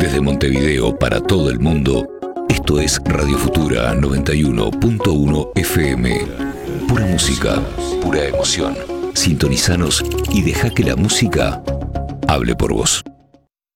Desde Montevideo para todo el mundo, esto es Radio Futura 91.1 FM. Pura música, pura emoción. Sintonizanos y deja que la música hable por vos.